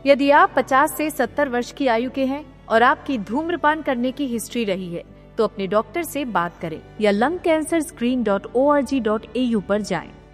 यदि आप 50 से 70 वर्ष की आयु के हैं और आपकी धूम्रपान करने की हिस्ट्री रही है तो अपने डॉक्टर से बात करें या lungcancerscreen.org.au पर जाएं।